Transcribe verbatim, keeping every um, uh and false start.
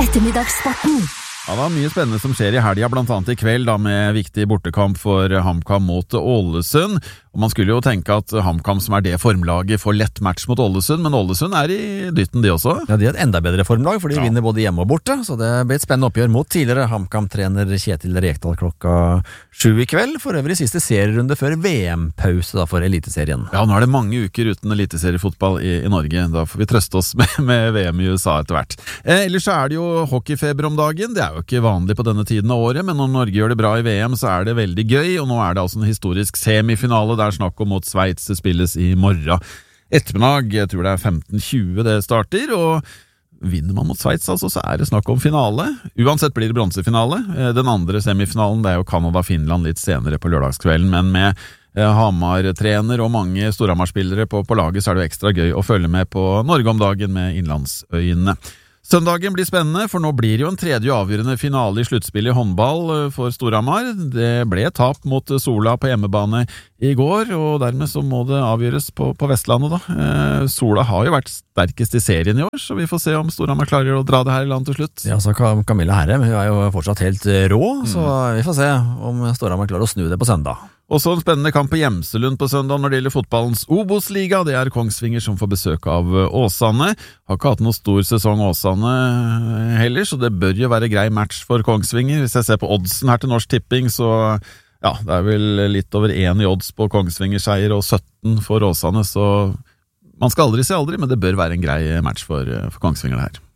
Ettermiddagssporten. Ja, det er mye spennende som skjer i helga, blant annet i kveld da, med viktig bortekamp for HamKam mot Ålesund. Og man skulle jo tenke at HamKam, som er det formlaget, får lett match mot Ålesund, men Ålesund er i dytten de også. Ja, de har et enda bedre formlag, for de ja. vinner både hjemme og borte, så det blir et spennende oppgjør mot tidligere HamKam-trener Kjetil Rekdal klokka sju i kveld. For øvrig siste serierunde før V M-pause da for Eliteserien. Ja, nå er det mange uker uten eliteseriefotball i, i Norge. Da får vi trøste oss med, med V M i U S A etter hvert. Eh, ellers så er det jo hockeyfeber om dagen. Det er jo ikke vanlig på denne tiden av året, men når Norge gjør det bra i V M, så er det veldig gøy, og nå er det altså en historisk semifinale. Det er snakk om mot Sveits, det spilles i morgen ettermiddag. Jeg tror det er femten tjue det starter, og vinner man mot Sveits, altså, så er det snakk om finale. Uansett blir det bronsefinale. Den andre semifinalen, det er jo Canada-Finland litt senere på lørdagskvelden, men med Hamar-trener og mange Storhamar-spillere på, på laget, så er det jo ekstra gøy å følge med på Norge om dagen med Innlandsøyene. Søndagen blir spennende, for nå blir det jo en tredje avgjørende finale i sluttspillet i håndball for Storhamar. Det ble tap mot Sola på hjemmebane i går, og dermed så må det avgjøres på, på Vestlandet da. Eh, Sola har jo vært sterkest i serien i år, så vi får se om Storhamar klarer å dra det her i land til slutt. Ja, så Camilla Herre, hun er jo fortsatt helt rå, så vi får se om Storhamar klarer å snu det på søndag. Og så en spennende kamp på Gjemselund på søndag når det gjelder fotballens Obos-liga. Det er Kongsvinger som får besøk av Åsane. Har ikke hatt noen stor sesong Åsane heller, så det bør jo være grei match for Kongsvinger. Hvis jeg ser på oddsen her til Norsk Tipping, så ja, det er vel litt over én i odds på Kongsvinger-seier og sytten for Åsane, så man skal aldri se aldri, men det bør være en grei match for, for Kongsvinger det her.